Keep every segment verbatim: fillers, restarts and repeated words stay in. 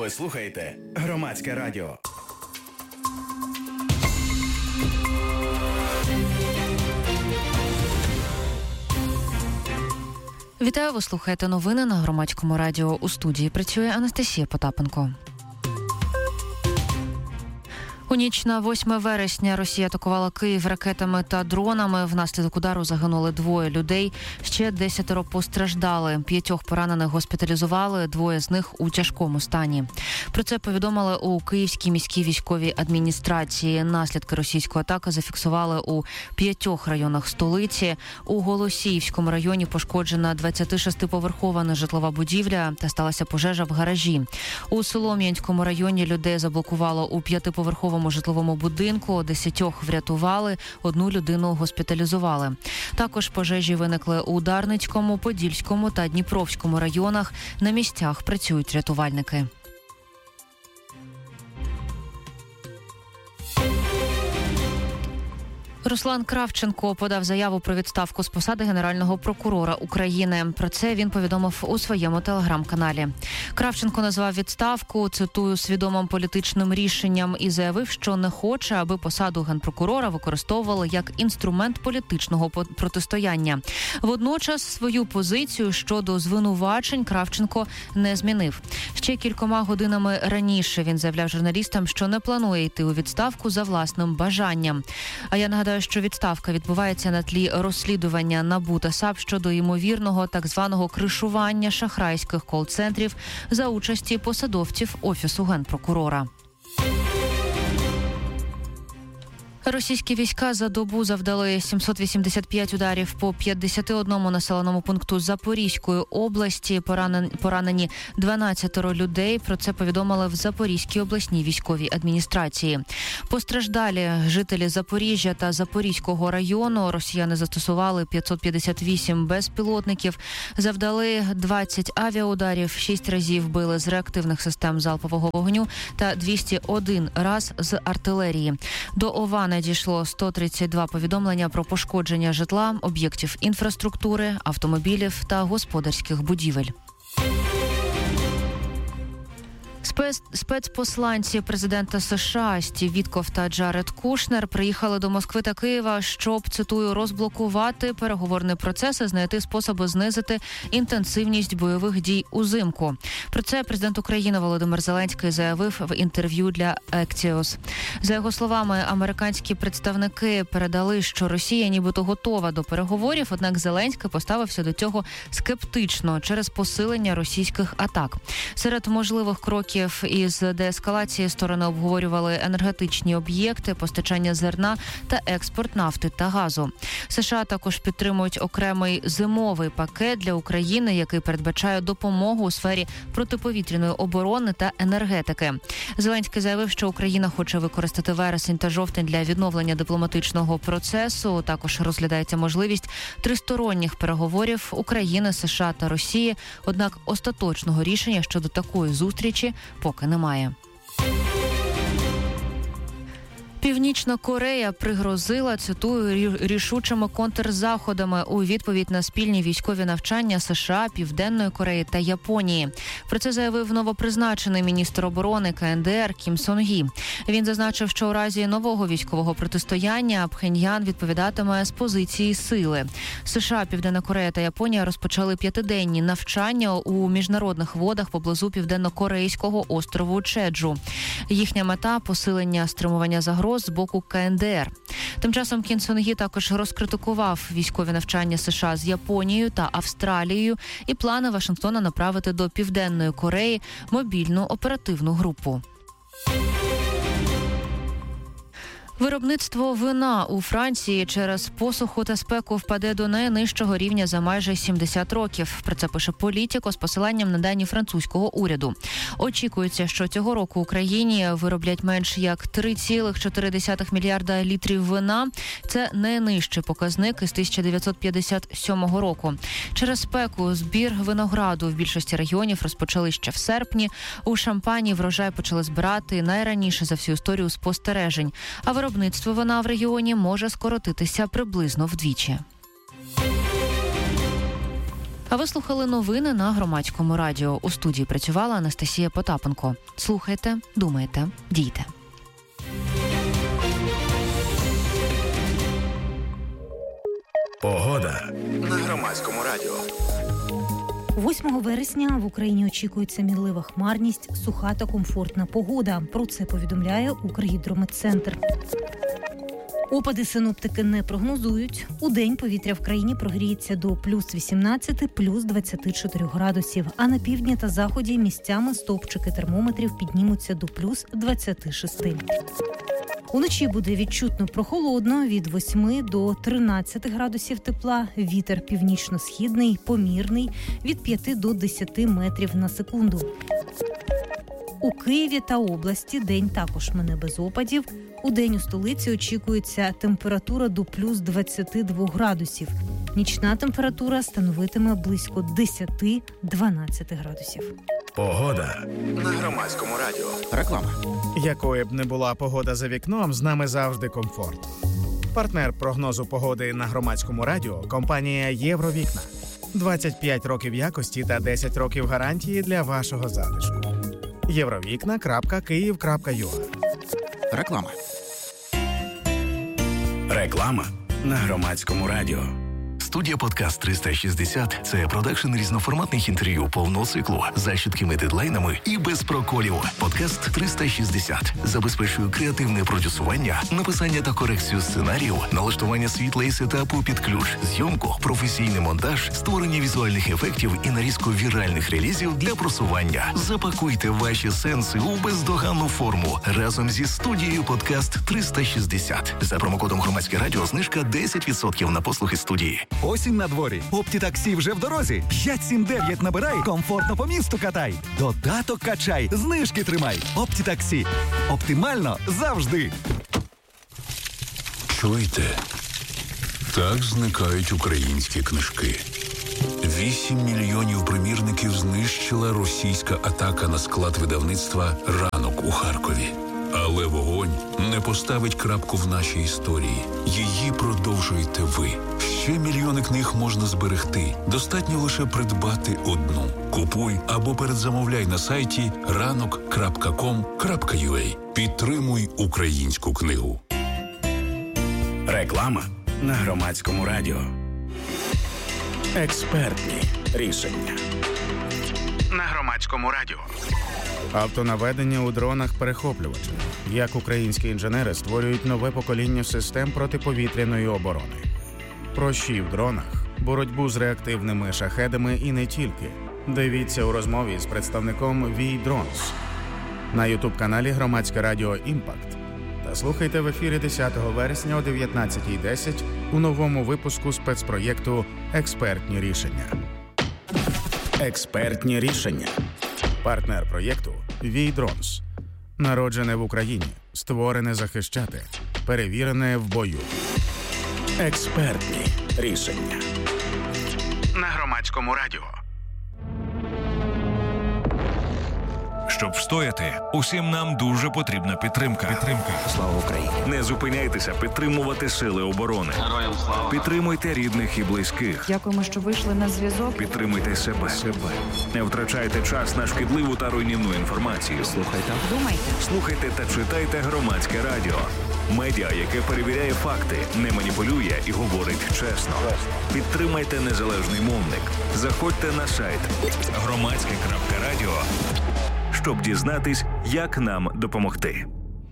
Ви слухаєте Громадське радіо. Вітаю, ви слухаєте новини на Громадському радіо. У студії працює Анастасія Потапенко. У ніч на восьме вересня Росія атакувала Київ ракетами та дронами. Внаслідок удару загинули двоє людей, ще десятеро постраждали. П'ятьох поранених госпіталізували, двоє з них у тяжкому стані. Про це повідомили у Київській міській військовій адміністрації. Наслідки російської атаки зафіксували у п'ятьох районах столиці. У Голосіївському районі пошкоджена двадцятишестиповерхова нежитлова будівля та сталася пожежа в гаражі. У Солом'янському районі людей заблокувало у п'ятиповерховому житловому будинку, десятьох врятували, одну людину госпіталізували. Також пожежі виникли у Дарницькому, Подільському та Дніпровському районах. На місцях працюють рятувальники. Руслан Кравченко подав заяву про відставку з посади Генерального прокурора України. Про це він повідомив у своєму телеграм-каналі. Кравченко назвав відставку, цитую, свідомим політичним рішенням і заявив, що не хоче, аби посаду генпрокурора використовували як інструмент політичного протистояння. Водночас свою позицію щодо звинувачень Кравченко не змінив. Ще кількома годинами раніше він заявляв журналістам, що не планує йти у відставку за власним бажанням. А я нагадаю, що відставка відбувається на тлі розслідування НАБУ та САП щодо ймовірного так званого кришування шахрайських кол-центрів за участі посадовців Офісу Генпрокурора. Російські війська за добу завдали сімсот вісімдесят п'ять ударів по п'ятдесят одному населеному пункту Запорізької області. Поранен, поранені дванадцятеро людей. Про це повідомили в Запорізькій обласній військовій адміністрації. Постраждалі жителі Запоріжжя та Запорізького району. Росіяни застосували п'ятсот п'ятдесят вісім безпілотників, завдали двадцять авіаударів, шість разів били з реактивних систем залпового вогню та двісті один раз з артилерії. До ОВА надійшло сто тридцять два повідомлення про пошкодження житла, об'єктів інфраструктури, автомобілів та господарських будівель. Спец... Спецпосланці президента США Стів Вітков та Джаред Кушнер приїхали до Москви та Києва, щоб, цитую, розблокувати переговорні процеси, знайти способи знизити інтенсивність бойових дій узимку. Про це президент України Володимир Зеленський заявив в інтерв'ю для Axios. За його словами, американські представники передали, що Росія нібито готова до переговорів, однак Зеленський поставився до цього скептично через посилення російських атак. Серед можливих кроків із деескалації сторони обговорювали енергетичні об'єкти, постачання зерна та експорт нафти та газу. США також підтримують окремий зимовий пакет для України, який передбачає допомогу у сфері протиповітряної оборони та енергетики. Зеленський заявив, що Україна хоче використати вересень та жовтень для відновлення дипломатичного процесу. Також розглядається можливість тристоронніх переговорів України, США та Росії. Однак остаточного рішення щодо такої зустрічі поки немає. Північна Корея пригрозила, цитую, рішучими контрзаходами у відповідь на спільні військові навчання США, Південної Кореї та Японії. Про це заявив новопризначений міністр оборони КНДР Кім Сон Гі. Він зазначив, що у разі нового військового протистояння Пхеньян відповідатиме з позиції сили. США, Південна Корея та Японія розпочали п'ятиденні навчання у міжнародних водах поблизу південно-корейського острову Чеджу. Їхня мета – посилення стримування загроз з боку КНДР. Тим часом Кім Сон Гі також розкритикував військові навчання США з Японією та Австралією і плани Вашингтона направити до Південної Кореї мобільну оперативну групу. Виробництво вина у Франції через посуху та спеку впаде до найнижчого рівня за майже сімдесят років. Про це пише Політіко з посиланням на дані французького уряду. Очікується, що цього року в Україні вироблять менш як три цілих чотири десятих мільярда літрів вина. Це найнижчий показник із тисяча дев'ятсот п'ятдесят сьомого року. Через спеку збір винограду в більшості регіонів розпочали ще в серпні. У Шампані врожай почали збирати найраніше за всю історію спостережень. А виробництво вина в регіоні може скоротитися приблизно вдвічі. А ви слухали новини на Громадському радіо. У студії працювала Анастасія Потапенко. Слухайте, думайте, дійте. Погода на Громадському радіо. восьмого вересня в Україні очікується мінлива хмарність, суха та комфортна погода. Про це повідомляє Укргідрометцентр. Опади синоптики не прогнозують. Удень повітря в країні прогріється до плюс вісімнадцять, плюс двадцять чотири градусів. А на півдні та заході місцями стовпчики термометрів піднімуться до плюс двадцять шість. Уночі буде відчутно прохолодно від восьми до тринадцяти градусів тепла. Вітер північно-східний, помірний від п'яти до десяти метрів на секунду. У Києві та області день також мине без опадів. Удень у столиці очікується температура до плюс двадцяти двох градусів. Нічна температура становитиме близько десять-дванадцять градусів. Погода на Громадському радіо. Реклама. Якою б не була погода за вікном, з нами завжди комфорт. Партнер прогнозу погоди на Громадському радіо – компанія «Євровікна». двадцять п'ять років якості та десять років гарантії для вашого затишку. євровікна крапка київ крапка ю а. Реклама. Реклама на Громадському радіо. Студія «Подкаст триста шістдесят» – це продакшн різноформатних інтерв'ю повного циклу за чіткими дедлайнами і без проколів. «Подкаст триста шістдесят» забезпечує креативне продюсування, написання та корекцію сценаріїв, налаштування світла і сетапу під ключ, зйомку, професійний монтаж, створення візуальних ефектів і нарізку віральних релізів для просування. Запакуйте ваші сенси у бездоганну форму разом зі студією «Подкаст триста шістдесят». За промокодом «Громадське радіо» знижка десять відсотків на послуги студії. Осінь на дворі. Оптітаксі вже в дорозі. п'ять сім дев'ять набирай, комфортно по місту катай. Додаток качай, знижки тримай. Оптітаксі. Оптимально завжди. Чуєте? Так зникають українські книжки. Вісім мільйонів примірників знищила російська атака на склад видавництва «Ранок» у Харкові. Але вогонь не поставить крапку в нашій історії. Її продовжуєте ви. Ще мільйони книг можна зберегти. Достатньо лише придбати одну. Купуй або передзамовляй на сайті ранок крапка ком крапка ю а. Підтримуй українську книгу. Реклама на Громадському радіо. Експертні рішення на Громадському радіо. Автонаведення у дронах-перехоплювачах. Як українські інженери створюють нове покоління систем протиповітряної оборони. Прощі в дронах, боротьбу з реактивними шахедами і не тільки. Дивіться у розмові з представником ві Drones на ютуб-каналі Громадське радіо «Імпакт». Та слухайте в ефірі десятого вересня о дев'ятнадцятій десять у новому випуску спецпроєкту «Експертні рішення». Експертні рішення. Партнер проєкту ві Drones. Народжене в Україні, створене захищати, перевірене в бою. Експертні рішення на Громадському радіо. Щоб встояти, усім нам дуже потрібна підтримка. Підтримка. Слава Україні. Не зупиняйтеся підтримувати сили оборони. Героям слава. Підтримуйте рідних і близьких. Дякуємо, що вийшли на зв'язок. Підтримуйте себе. себе. Не втрачайте час на шкідливу та руйнівну інформацію. Слухайте. Думайте. Слухайте та читайте Громадське радіо. Медіа, яке перевіряє факти, не маніпулює і говорить чесно. Підтримайте незалежний мовник. Заходьте на сайт громадське крапка радіо, щоб дізнатись, як нам допомогти.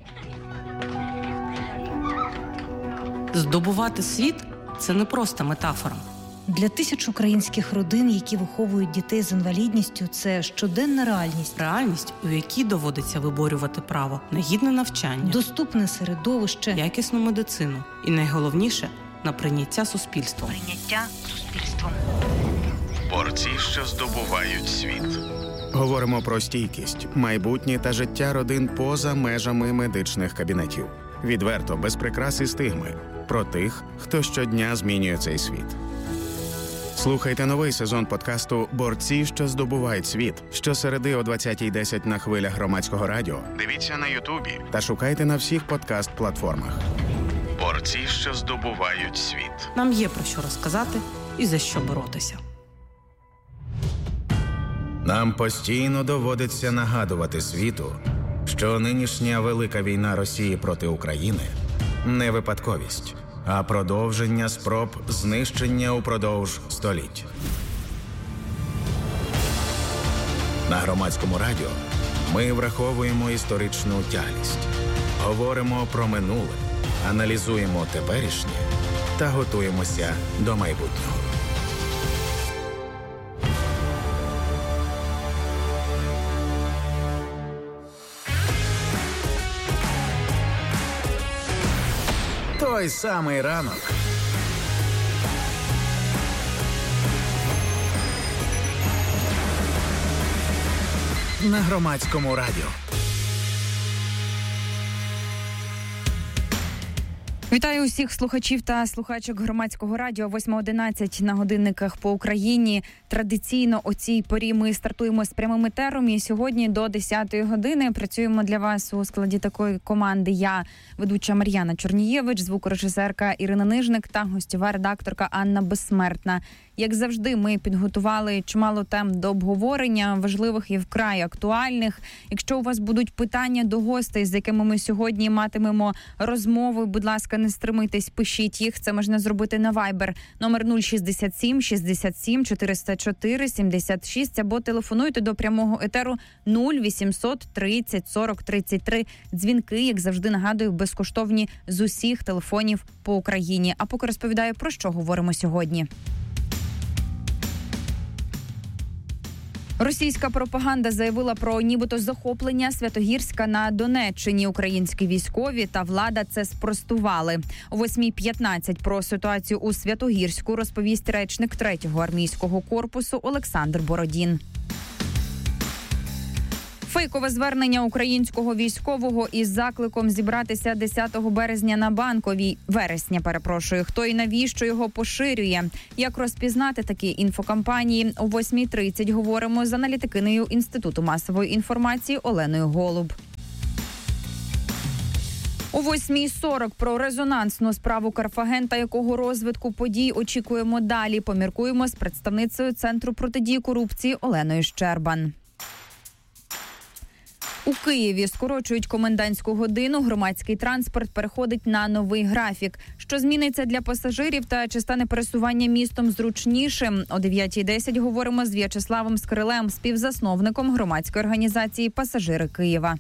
Здобувати світ – це не просто метафора. Для тисяч українських родин, які виховують дітей з інвалідністю, це щоденна реальність. Реальність, у якій доводиться виборювати право на гідне навчання, доступне середовище, якісну медицину і, найголовніше, на прийняття суспільством. Прийняття суспільством. Борці, що здобувають світ. Говоримо про стійкість, майбутнє та життя родин поза межами медичних кабінетів. Відверто, без прикрас і стигми. Про тих, хто щодня змінює цей світ. Слухайте новий сезон подкасту «Борці, що здобувають світ» щосереди о двадцятій десять на хвилях Громадського радіо. Дивіться на Ютубі. Та шукайте на всіх подкаст-платформах. Борці, що здобувають світ. Нам є про що розказати і за що боротися. Нам постійно доводиться нагадувати світу, що нинішня велика війна Росії проти України не випадковість, а продовження спроб знищення упродовж століть. На Громадському радіо ми враховуємо історичну тяглість, говоримо про минуле, аналізуємо теперішнє та готуємося до майбутнього. Той самий ранок. На Громадському радіо. Вітаю усіх слухачів та слухачок Громадського радіо. восьма одинадцять на годинниках по Україні. Традиційно о цій порі ми стартуємо з прямим етером. І сьогодні до десятої години працюємо для вас у складі такої команди. Я, ведуча Мар'яна Чорнієвич, звукорежисерка Ірина Нижник та гостьова редакторка Анна Безсмертна. Як завжди, ми підготували чимало тем до обговорення, важливих і вкрай актуальних. Якщо у вас будуть питання до гостей, з якими ми сьогодні матимемо розмови, будь ласка, не стримуйтесь, пишіть їх. Це можна зробити на Viber. Номер нуль шістдесят сім шістдесят сім чотириста чотири сімдесят шість або телефонуйте до прямого етеру нуль вісімсот тридцять сорок тридцять три. Дзвінки, як завжди, нагадую, безкоштовні з усіх телефонів по Україні. А поки розповідаю, про що говоримо сьогодні. Російська пропаганда заявила про нібито захоплення Святогірська на Донеччині. Українські військові та влада це спростували. О восьмій п'ятнадцять про ситуацію у Святогірську розповість речник третього армійського корпусу Олександр Бородін. Фейкове звернення українського військового із закликом зібратися десятого березня на Банковій. Вересня, перепрошую. Хто і навіщо його поширює? Як розпізнати такі інфокампанії? О восьмій тридцять говоримо з аналітикинею Інституту масової інформації Оленою Голуб. О восьмій сорок про резонансну справу Карфаген та якого розвитку подій очікуємо далі. Поміркуємо з представницею Центру протидії корупції Оленою Щербан. У Києві скорочують комендантську годину, громадський транспорт переходить на новий графік. Що зміниться для пасажирів та чи стане пересування містом зручнішим? О дев'ятій десять говоримо з В'ячеславом Скрилем, співзасновником громадської організації «Пасажири Києва».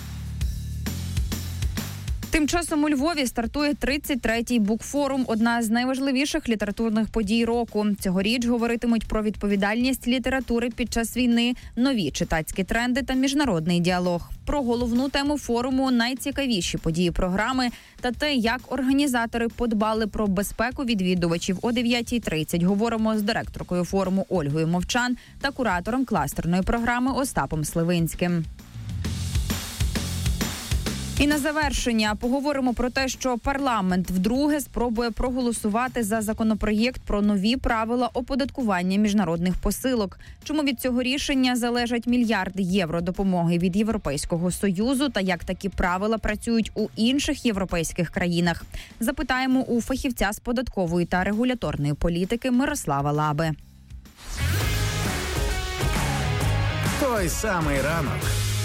Тим часом у Львові стартує тридцять третій букфорум – одна з найважливіших літературних подій року. Цьогоріч говоритимуть про відповідальність літератури під час війни, нові читацькі тренди та міжнародний діалог. Про головну тему форуму, найцікавіші події програми та те, як організатори подбали про безпеку відвідувачів. О дев'ятій тридцять говоримо з директоркою форуму Ольгою Мовчан та куратором кластерної програми Остапом Сливинським. І на завершення поговоримо про те, що парламент вдруге спробує проголосувати за законопроєкт про нові правила оподаткування міжнародних посилок. Чому від цього рішення залежать мільярди євро допомоги від Європейського Союзу та як такі правила працюють у інших європейських країнах? Запитаємо у фахівця з податкової та регуляторної політики Мирослава Лаби. Той самий ранок.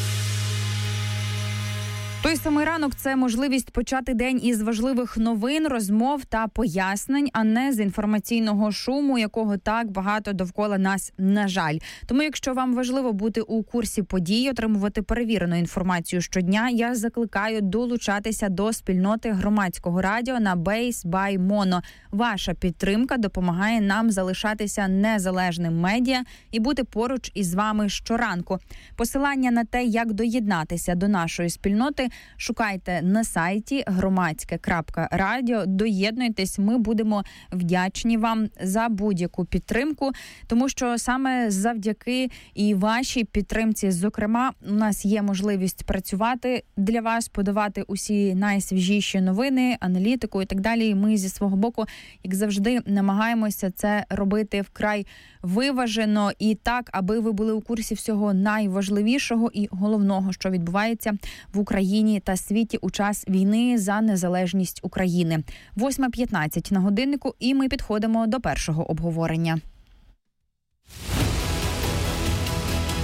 Той самий ранок – це можливість почати день із важливих новин, розмов та пояснень, а не з інформаційного шуму, якого так багато довкола нас, на жаль. Тому якщо вам важливо бути у курсі подій, отримувати перевірену інформацію щодня, я закликаю долучатися до спільноти Громадського радіо на Base by Mono. Ваша підтримка допомагає нам залишатися незалежним медіа і бути поруч із вами щоранку. Посилання на те, як доєднатися до нашої спільноти, шукайте на сайті громадське крапка радіо, доєднуйтесь, ми будемо вдячні вам за будь-яку підтримку, тому що саме завдяки і вашій підтримці, зокрема, у нас є можливість працювати для вас, подавати усі найсвіжіші новини, аналітику і так далі. І ми зі свого боку, як завжди, намагаємося це робити вкрай виважено і так, аби ви були у курсі всього найважливішого і головного, що відбувається в Україні та світі у час війни за незалежність України. восьма п'ятнадцять на годиннику, і ми підходимо до першого обговорення.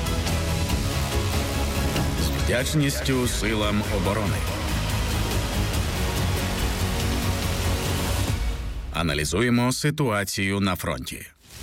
вдячністю силам оборони. Аналізуємо ситуацію на фронті.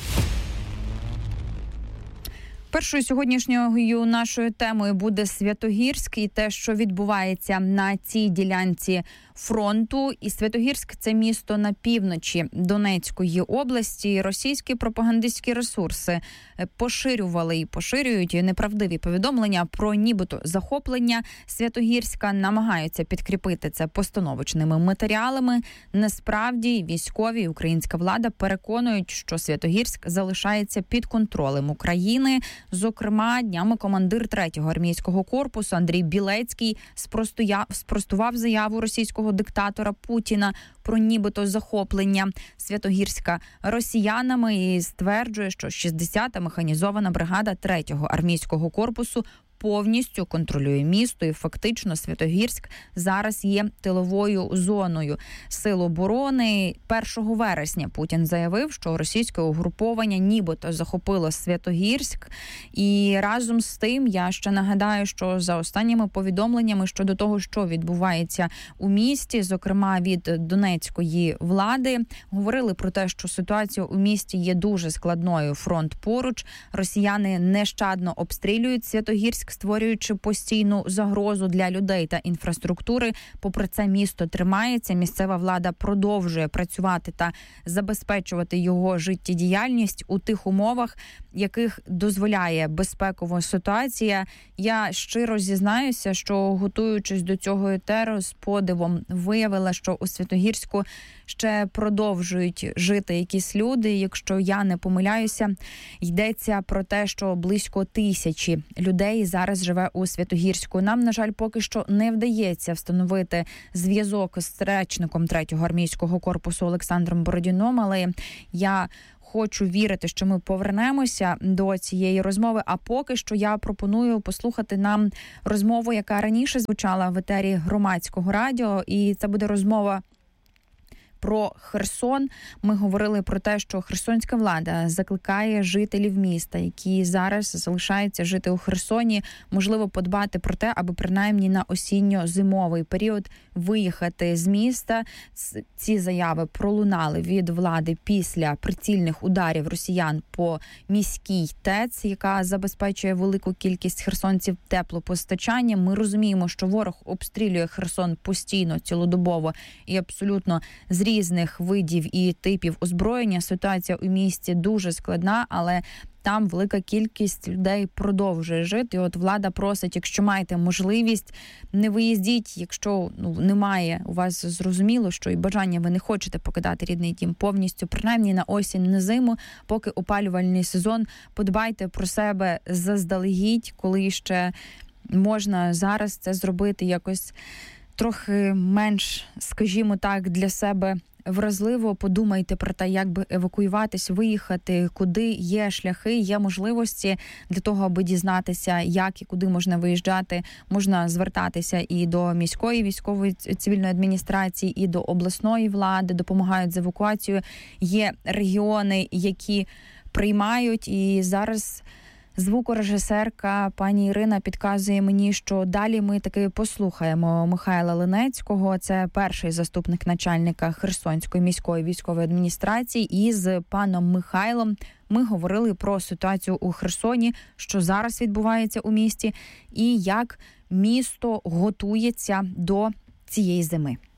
Першою сьогоднішньою нашою темою буде Святогірськ і те, що відбувається на цій ділянці фронту. І Святогірськ – це місто на півночі Донецької області. Російські пропагандистські ресурси поширювали і поширюють неправдиві повідомлення про нібито захоплення Святогірська, намагаються підкріпити це постановочними матеріалами. Насправді військові і українська влада переконують, що Святогірськ залишається під контролем України. Зокрема, днями командир третього армійського корпусу Андрій Білецький спростував заяву російського диктатора Путіна про нібито захоплення Святогірська росіянами і стверджує, що шістдесята механізована бригада третього армійського корпусу повністю контролює місто, і фактично Святогірськ зараз є тиловою зоною сил оборони. першого вересня Путін заявив, що російське угруповання нібито захопило Святогірськ. І разом з тим я ще нагадаю, що за останніми повідомленнями щодо того, що відбувається у місті, зокрема від донецької влади, говорили про те, що ситуація у місті є дуже складною, фронт поруч. Росіяни нещадно обстрілюють Святогірськ, створюючи постійну загрозу для людей та інфраструктури. Попри це, місто тримається, місцева влада продовжує працювати та забезпечувати його життєдіяльність у тих умовах, яких дозволяє безпекова ситуація. Я щиро зізнаюся, що готуючись до цього етеру, з подивом виявила, що у Святогірську ще продовжують жити якісь люди. Якщо я не помиляюся, йдеться про те, що близько тисячі людей зараз живе у Святогірську. Нам, на жаль, поки що не вдається встановити зв'язок з речником третього армійського корпусу Олександром Бородіном, але я хочу вірити, що ми повернемося до цієї розмови. А поки що я пропоную послухати нам розмову, яка раніше звучала в етері Громадського радіо, і це буде розмова про Херсон. Ми говорили про те, що херсонська влада закликає жителів міста, які зараз залишаються жити у Херсоні, можливо, подбати про те, аби принаймні на осінньо-зимовий період виїхати з міста. Ці заяви пролунали від влади після прицільних ударів росіян по міській ТЕЦ, яка забезпечує велику кількість херсонців теплопостачанням. Ми розуміємо, що ворог обстрілює Херсон постійно, цілодобово і абсолютно з різних видів і типів озброєння. Ситуація у місті дуже складна, але там велика кількість людей продовжує жити. І от влада просить, якщо маєте можливість, не виїздіть, якщо ну, немає у вас зрозуміло, що і бажання ви не хочете покидати рідний дім повністю, принаймні на осінь, на зиму, поки опалювальний сезон, подбайте про себе заздалегідь, коли ще можна зараз це зробити якось трохи менш, скажімо так, для себе вразливо. Подумайте про те, як би евакуюватись, виїхати, куди є шляхи, є можливості для того, аби дізнатися, як і куди можна виїжджати. Можна звертатися і до міської військової цивільної адміністрації, і до обласної влади, допомагають з евакуацією. Є регіони, які приймають, і зараз звукорежисерка пані Ірина підказує мені, що далі ми таки послухаємо Михайла Линецького. Це перший заступник начальника Херсонської міської військової адміністрації. І з паном Михайлом ми говорили про ситуацію у Херсоні, що зараз відбувається у місті, і як місто готується до цієї зими.